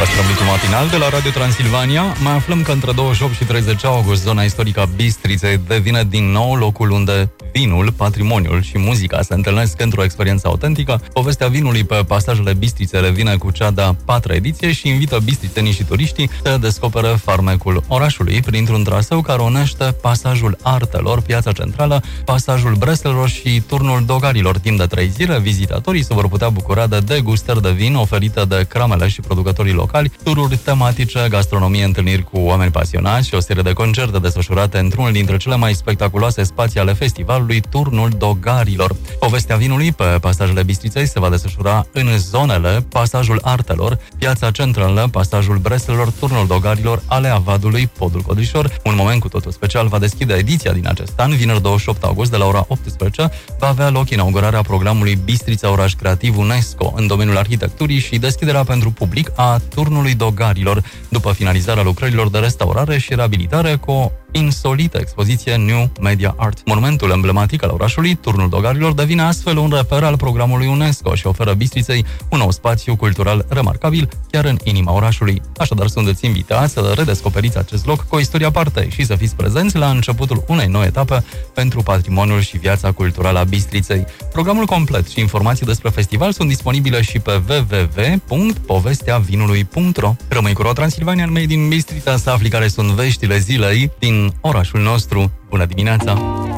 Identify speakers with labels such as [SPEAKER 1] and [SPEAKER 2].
[SPEAKER 1] Păstrăm ritmul matinal de la Radio Transilvania. Mai aflăm că între 28 și 30 august zona istorică Bistriței devine din nou locul unde vinul, patrimoniul și muzica se întâlnesc într-o experiență autentică. Povestea vinului pe pasajele Bistriței revine cu cea de-a 4-a ediție și invită bistrițenii și turiștii să descopere farmecul orașului printr-un traseu care unește pasajul Artelor, piața centrală, pasajul Breslelor și turnul Dogarilor. Timp de 3 zile, vizitatorii se vor putea bucura de degustări de vin oferite de cramele și producătorii locali, tururi tematice, gastronomie, întâlniri cu oameni pasionați și o serie de concerte desfășurate într-unul dintre cele mai spectaculoase spații ale festivalului, turnul Dogarilor. Povestea vinului pe pasajele Bistriței se va desfășura în zonele pasajul Artelor, piața centrală, pasajul Breslelor, turnul Dogarilor, Alea Vadului, Podul Codrișor. Un moment cu totul special va deschide ediția din acest an. Vineri 28 august de la ora 18 va avea loc inaugurarea programului Bistrița Oraș Creativ UNESCO în domeniul arhitecturii și deschiderea pentru public a turnului Dogarilor, după finalizarea lucrărilor de restaurare și reabilitare cu o insolită expoziție New Media Art. Monumentul emblematic al orașului, turnul Dogarilor, devine astfel un reper al programului UNESCO și oferă Bistriței un nou spațiu cultural remarcabil chiar în inima orașului. Așadar, sunteți invitați să redescoperiți acest loc cu o istorie aparte și să fiți prezenți la începutul unei noi etape pentru patrimoniul și viața culturală a Bistriței. Programul complet și informații despre festival sunt disponibile și pe www.povesteavinului.ro. Rămâi cu Radio Transilvania în din Bistrița să afli care sunt veștile zilei din orașul nostru. Bună dimineața!